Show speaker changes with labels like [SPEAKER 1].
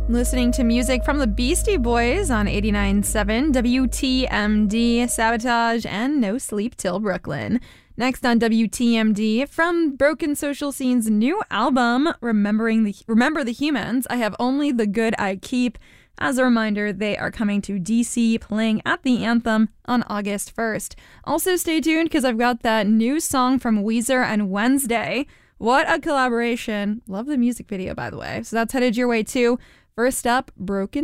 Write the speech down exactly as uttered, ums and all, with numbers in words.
[SPEAKER 1] Listening to music from the Beastie Boys on eighty-nine point seven W T M D, Sabotage, and No Sleep Till Brooklyn. Next on W T M D, from Broken Social Scene's new album, Remembering the Remember the Humans, I have Only the Good I Keep. As a reminder, they are coming to D C, playing at the Anthem on August first. Also stay tuned because I've got that new song from Weezer and Wednesday. What a collaboration. Love the music video, by the way. So that's headed your way too. First up, Broken